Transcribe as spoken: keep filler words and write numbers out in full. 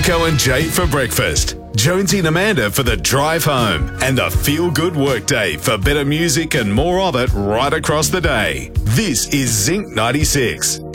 Wilco and Jay for breakfast, Jonesy and Amanda for the drive home, and the feel-good workday for better music and more of it right across the day. This is Zinc ninety-six.